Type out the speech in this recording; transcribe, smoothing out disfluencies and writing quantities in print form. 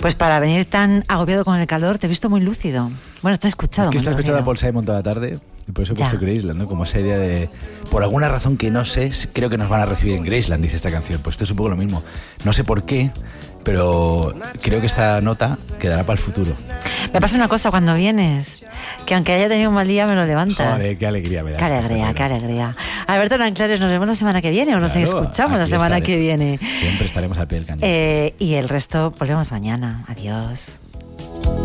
Pues para venir tan agobiado con el calor, te he visto muy lúcido. Bueno, te he escuchado. Es que muy estaba escuchando a lúcido. Paul Simon toda la tarde y por eso he puesto Ya. Graceland, ¿no? Como esa idea de... Por alguna razón que no sé, creo que nos van a recibir en Graceland, dice esta canción. Pues esto es un poco lo mismo. No sé por qué, pero creo que esta nota quedará para el futuro. Me pasa una cosa cuando vienes, que aunque haya tenido un mal día, me lo levantas. Joder, qué alegría me da. Qué alegría, qué alegría. Alberto Nanclares, nos vemos la semana que viene o nos Claro, escuchamos la aquí semana estaré. que viene. Siempre estaremos al pie del cañón. Y el resto volvemos mañana. Adiós.